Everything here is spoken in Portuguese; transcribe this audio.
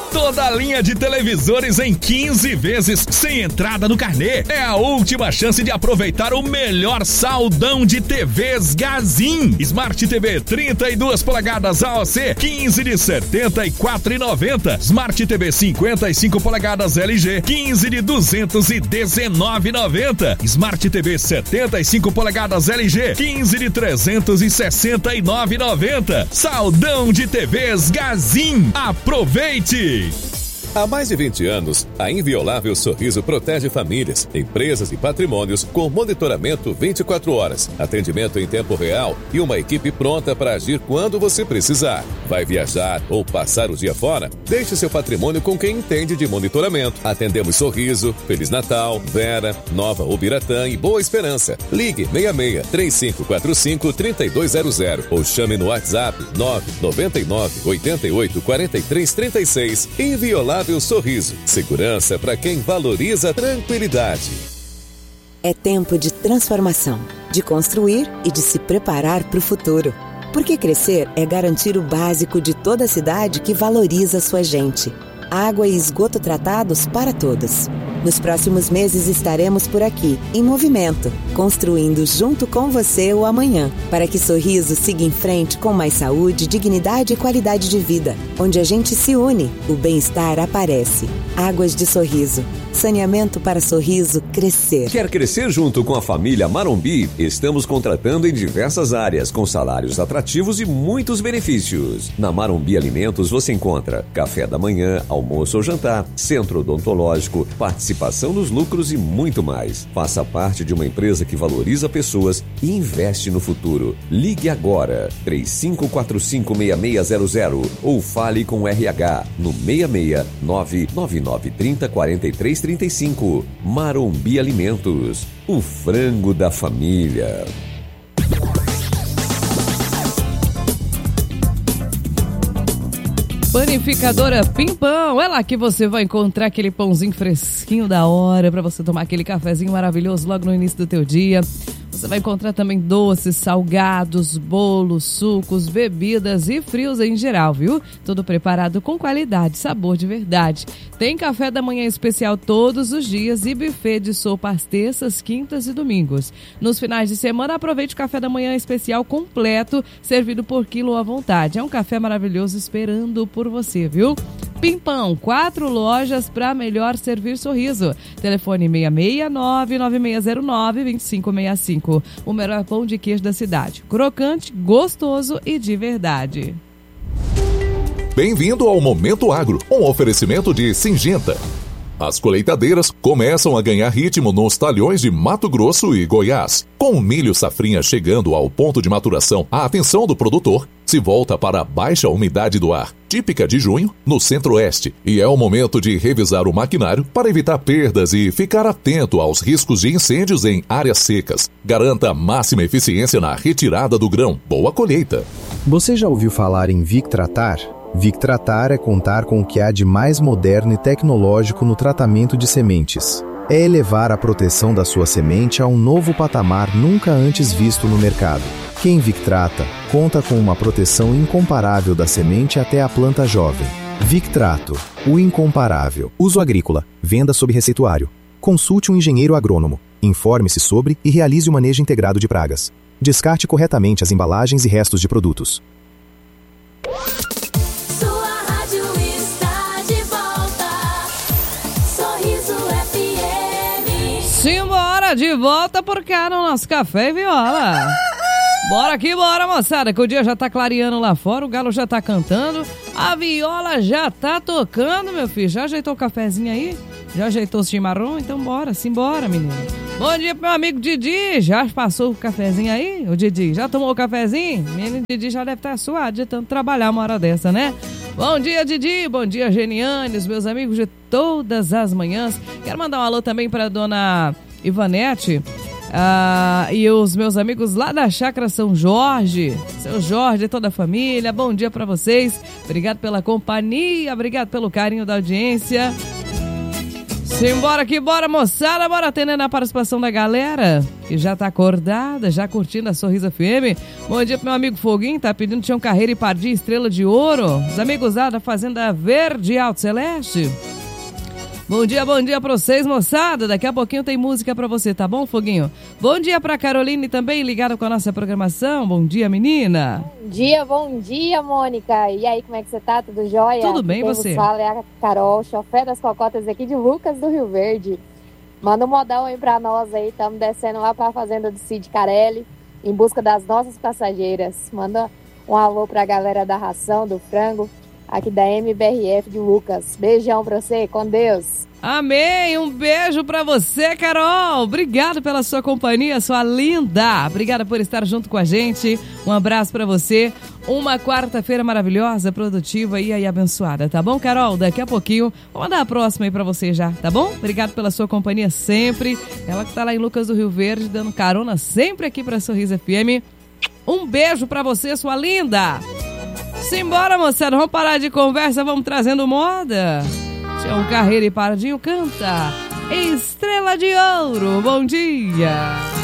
Toda a linha de televisores em 15 vezes sem entrada no carnê. É a última chance de aproveitar o melhor saldão de TVs Gazin. Smart TV 32 polegadas AOC 15 de R$ 74,90. Smart TV 55 polegadas LG 15 de R$ 219,90. Smart TV 75 polegadas LG 15 de R$ 369,90. Saldão de TVs Gazin. Aproveite! Há mais de 20 anos, a Inviolável Sorriso protege famílias, empresas e patrimônios com monitoramento 24 horas, atendimento em tempo real e uma equipe pronta para agir quando você precisar. Vai viajar ou passar o dia fora? Deixe seu patrimônio com quem entende de monitoramento. Atendemos Sorriso, Feliz Natal, Vera, Nova Ubiratã e Boa Esperança. Ligue 66-3545-3200 ou chame no WhatsApp 999-88-4336. Inviolável Sorriso. Segurança para quem valoriza a tranquilidade. É tempo de transformação, de construir e de se preparar para o futuro. Porque crescer é garantir o básico de toda a cidade que valoriza sua gente. Água e esgoto tratados para todos. Nos próximos meses estaremos por aqui, em movimento, construindo junto com você o amanhã, para que Sorriso siga em frente com mais saúde, dignidade e qualidade de vida. Onde a gente se une, o bem-estar aparece. Águas de Sorriso. Saneamento para Sorriso crescer. Quer crescer junto com a família Marombi? Estamos contratando em diversas áreas, com salários atrativos e muitos benefícios. Na Marombi Alimentos você encontra café da manhã, almoço ou jantar, centro odontológico, participação nos lucros e muito mais. Faça parte de uma empresa que valoriza pessoas e investe no futuro. Ligue agora, 3545-6600 ou fale com o RH no 669-9930-4335. Marombi Alimentos, o frango da família. Panificadora Pimpão, é lá que você vai encontrar aquele pãozinho fresquinho da hora para você tomar aquele cafezinho maravilhoso logo no início do teu dia. Você vai encontrar também doces, salgados, bolos, sucos, bebidas e frios em geral, viu? Tudo preparado com qualidade, sabor de verdade. Tem café da manhã especial todos os dias e buffet de sopa às terças, quintas e domingos. Nos finais de semana, aproveite o café da manhã especial completo, servido por quilo à vontade. É um café maravilhoso esperando por você, viu? Pimpão, 4 lojas para melhor servir Sorriso. Telefone 669-9609-2565. O melhor pão de queijo da cidade. Crocante, gostoso e de verdade. Bem-vindo ao Momento Agro, um oferecimento de Syngenta. As colheitadeiras começam a ganhar ritmo nos talhões de Mato Grosso e Goiás. Com o milho safrinha chegando ao ponto de maturação, a atenção do produtor se volta para a baixa umidade do ar, típica de junho, no centro-oeste. E é o momento de revisar o maquinário para evitar perdas e ficar atento aos riscos de incêndios em áreas secas. Garanta máxima eficiência na retirada do grão. Boa colheita! Você já ouviu falar em Victratar? Victratar é contar com o que há de mais moderno e tecnológico no tratamento de sementes. É elevar a proteção da sua semente a um novo patamar nunca antes visto no mercado. Quem Victrata conta com uma proteção incomparável da semente até a planta jovem. Victrato, o incomparável. Uso agrícola. Venda sob receituário. Consulte um engenheiro agrônomo. Informe-se sobre e realize o manejo integrado de pragas. Descarte corretamente as embalagens e restos de produtos. Simbora, de volta por cá no nosso Café e Viola. Bora aqui, bora, moçada, que o dia já tá clareando lá fora, o galo já tá cantando, a viola já tá tocando, meu filho. Já ajeitou o cafezinho aí? Já ajeitou o chimarrão? Então bora, simbora, menino. Bom dia pro meu amigo Didi, já passou o cafezinho aí? O Didi, já tomou o cafezinho? Menino Didi já deve estar suado de tanto trabalhar uma hora dessa, né? Bom dia, Didi, bom dia, Geniane, os meus amigos de todas as manhãs. Quero mandar um alô também pra dona Ivanete e os meus amigos lá da Chácara São Jorge, seu Jorge e toda a família. Bom dia pra vocês, obrigado pela companhia, obrigado pelo carinho da audiência. Simbora aqui, bora, moçada, bora atendendo a participação da galera. que já tá acordada, já curtindo a Sorriso FM. Bom dia pro meu amigo Foguinho, tá pedindo Tião Carreira e Pardinho, Estrela de Ouro. Os amigos lá da Fazenda Verde Alto Celeste. Bom dia pra vocês, moçada. Daqui a pouquinho tem música pra você, tá bom, Foguinho? Bom dia pra Caroline também, ligada com a nossa programação. Bom dia, menina. Bom dia, Mônica. E aí, como é que você tá? Tudo jóia? Tudo bem, você? Fala, é a Carol, chofer das cocotas aqui de Lucas do Rio Verde. Manda um modão aí pra nós aí. Estamos descendo lá pra fazenda do Cid Carelli, em busca das nossas passageiras. Manda um alô pra galera da ração, do frango, aqui da MBRF de Lucas. Beijão pra você, com Deus. Amém, um beijo pra você, Carol. Obrigado pela sua companhia, sua linda. Obrigada por estar junto com a gente. Um abraço pra você. Uma quarta-feira maravilhosa, produtiva e aí abençoada, tá bom, Carol? Daqui a pouquinho, vou mandar a próxima aí pra você já, tá bom? Obrigado pela sua companhia sempre. Ela que tá lá em Lucas do Rio Verde, dando carona sempre aqui pra Sorriso FM. Um beijo pra você, sua linda. Simbora, moçada, vamos parar de conversa, vamos trazendo moda. Tião Carreira e Pardinho canta Estrela de Ouro. Bom dia.